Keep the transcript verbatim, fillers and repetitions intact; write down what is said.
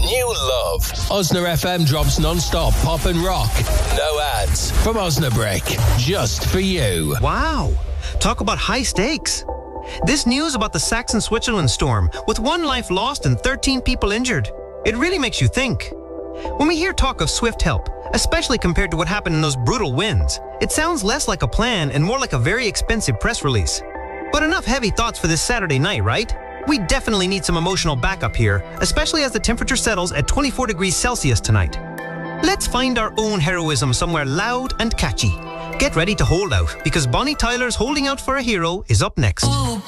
new love. Osna F M drops non-stop pop and rock. No ads. From Osnabrick. Just for you. Wow. Talk about high stakes. This news about the Saxon-Switzerland storm, with one life lost and thirteen people injured. It really makes you think. When we hear talk of swift help, especially compared to what happened in those brutal winds, it sounds less like a plan and more like a very expensive press release. But enough heavy thoughts for this Saturday night, right? We definitely need some emotional backup here, especially as the temperature settles at twenty-four degrees Celsius tonight. Let's find our own heroism somewhere loud and catchy. Get ready to hold out, because Bonnie Tyler's Holding Out for a Hero is up next. Ooh,